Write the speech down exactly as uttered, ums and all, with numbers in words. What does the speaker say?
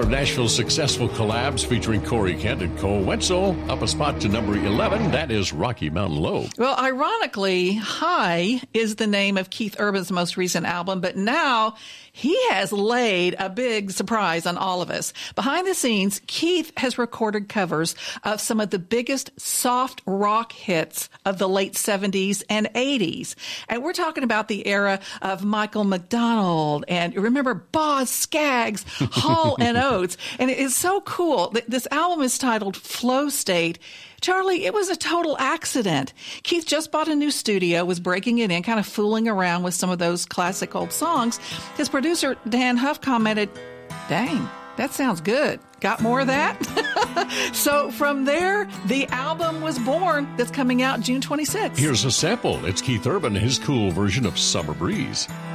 of Nashville's successful collabs featuring Corey Kent and Cole Wetzel. Up a spot to number eleven, that is Rocky Mountain Low. Well, ironically, High is the name of Keith Urban's most recent album, but now he has laid a big surprise on all of us. Behind the scenes, Keith has recorded covers of some of the biggest soft rock hits of the late seventies and eighties. And we're talking about the era of Michael McDonald and remember Boz Scaggs, Hall and Oates. And it is so cool. This album is titled Flow State. Charlie, it was a total accident. Keith just bought a new studio, was breaking it in, kind of fooling around with some of those classic old songs. His producer, Dan Huff, commented, "Dang, that sounds good. Got more of that?" So from there, the album was born that's coming out June twenty-sixth. Here's a sample. It's Keith Urban, his cool version of Summer Breeze.